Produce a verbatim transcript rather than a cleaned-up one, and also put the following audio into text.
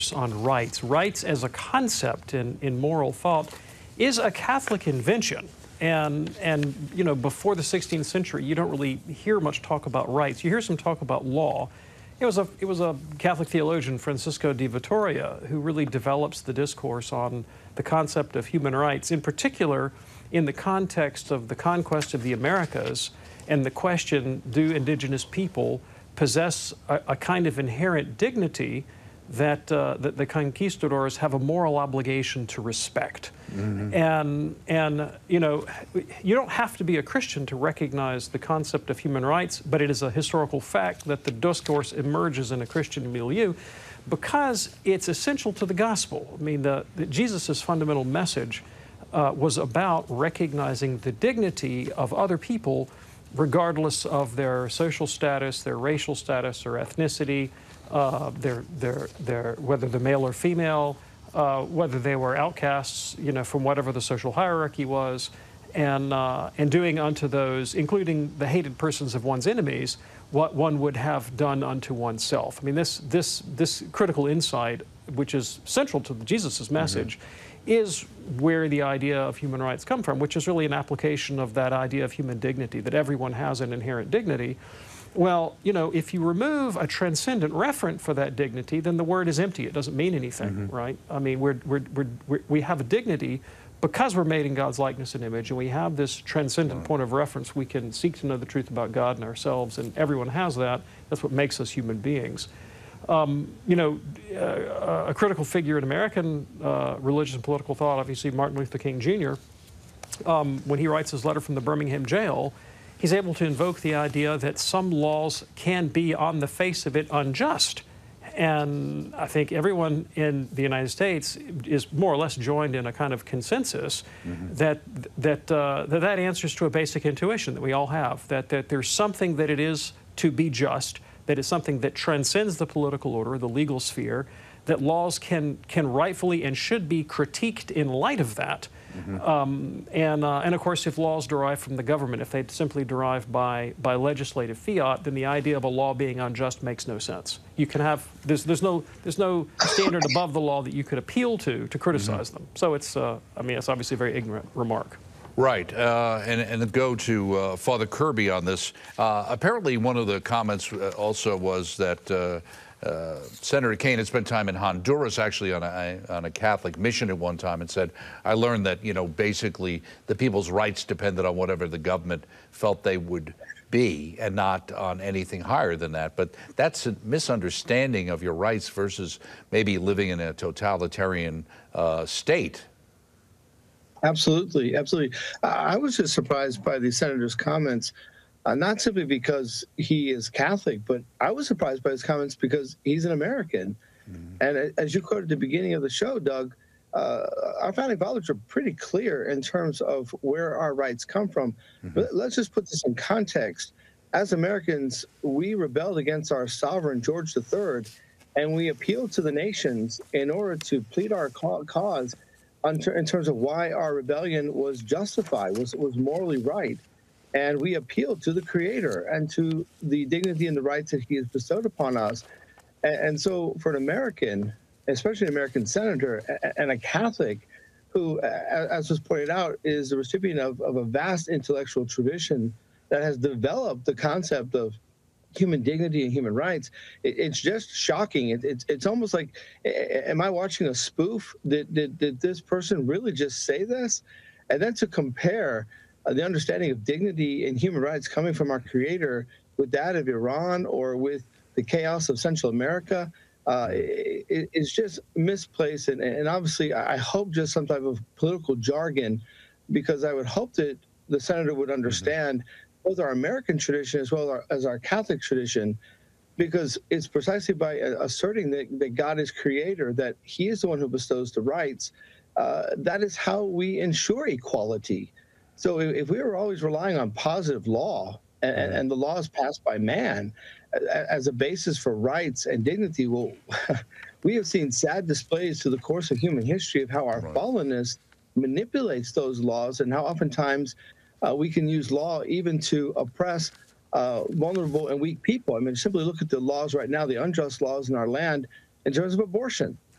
on rights. Rights as a concept in, in moral thought is a Catholic invention. And, and, you know, before the sixteenth century, you don't really hear much talk about rights. You hear some talk about law. It was a, it was a Catholic theologian, Francisco de Vitoria, who really develops the discourse on the concept of human rights, in particular in the context of the conquest of the Americas and the question, do indigenous people possess a, a kind of inherent dignity that, uh, that the conquistadors have a moral obligation to respect. Mm-hmm. And, and, you know, you don't have to be a Christian to recognize the concept of human rights, but it is a historical fact that the discourse emerges in a Christian milieu because it's essential to the gospel. I mean, the, the Jesus' fundamental message uh, was about recognizing the dignity of other people regardless of their social status, their racial status or ethnicity, uh, their, their, their, whether they're male or female, uh, whether they were outcasts, you know, from whatever the social hierarchy was, and, uh, and doing unto those, including the hated persons of one's enemies, what one would have done unto oneself. I mean, this, this, this critical insight, which is central to Jesus' message, mm-hmm. is where the idea of human rights come from, which is really an application of that idea of human dignity, that everyone has an inherent dignity. Well, you know, if you remove a transcendent referent for that dignity, then the word is empty. It doesn't mean anything, mm-hmm. right? I mean, we're, we're, we're, we're, we have a dignity because we're made in God's likeness and image, and we have this transcendent point of reference. We can seek to know the truth about God and ourselves, and everyone has that. That's what makes us human beings. Um, you know, uh, a critical figure in American uh, religious and political thought, obviously Martin Luther King Junior, um, when he writes his letter from the Birmingham jail, he's able to invoke the idea that some laws can be on the face of it unjust. And I think everyone in the United States is more or less joined in a kind of consensus mm-hmm. that that, uh, that that answers to a basic intuition that we all have, that, that there's something that it is to be just, that is something that transcends the political order, the legal sphere, that laws can, can rightfully and should be critiqued in light of that. Mm-hmm. um, and, uh, and of course, if laws derive from the government, if they simply derive by, by legislative fiat, then the idea of a law being unjust makes no sense. You can have, there's, there's, no, there's no standard above the law that you could appeal to to criticize mm-hmm. them. So it's, uh, I mean, it's obviously a very ignorant remark. Right, uh, and, and go to uh, Father Kirby on this. Uh, apparently one of the comments also was that uh, uh, Senator Kaine had spent time in Honduras, actually on a, on a Catholic mission at one time, and said, I learned that, you know, basically the people's rights depended on whatever the government felt they would be and not on anything higher than that. But that's a misunderstanding of your rights versus maybe living in a totalitarian uh, state. Absolutely, absolutely. I was just surprised by the senator's comments, uh, not simply because he is Catholic, but I was surprised by his comments because he's an American. Mm-hmm. And as you quoted at the beginning of the show, Doug, uh, our founding fathers are pretty clear in terms of where our rights come from. Mm-hmm. But let's just put this in context. As Americans, we rebelled against our sovereign, George the Third, and we appealed to the nations in order to plead our cause in terms of why our rebellion was justified, was, was morally right. And we appealed to the Creator and to the dignity and the rights that he has bestowed upon us. And, and so for an American, especially an American senator and a Catholic who, as was pointed out, is the recipient of, of a vast intellectual tradition that has developed the concept of human dignity and human rights, it, it's just shocking. It, it's it's almost like, am I watching a spoof? Did, did, did this person really just say this? And then to compare uh, the understanding of dignity and human rights coming from our Creator with that of Iran or with the chaos of Central America, uh, it, it's just misplaced. And, and obviously, I hope just some type of political jargon, because I would hope that the senator would understand mm-hmm. both our American tradition as well as our Catholic tradition, because it's precisely by asserting that, that God is Creator, that he is the one who bestows the rights, uh, that is how we ensure equality. So if, if we were always relying on positive law and, mm-hmm. and the laws passed by man as a basis for rights and dignity, well, we have seen sad displays through the course of human history of how our right. fallenness manipulates those laws and how oftentimes Uh, we can use law even to oppress uh, vulnerable and weak people. I mean, simply look at the laws right now, the unjust laws in our land in terms of abortion.